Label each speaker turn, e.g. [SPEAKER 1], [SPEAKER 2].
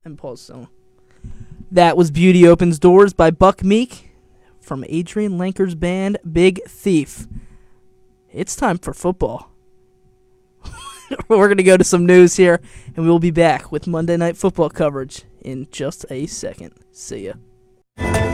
[SPEAKER 1] and Paul Stone. That was Beauty Opens Doors by Buck Meek from Adrian Lenker's band Big Thief. It's time for football. We're going to go to some news here, and we'll be back with Monday Night Football coverage in just a second. See ya.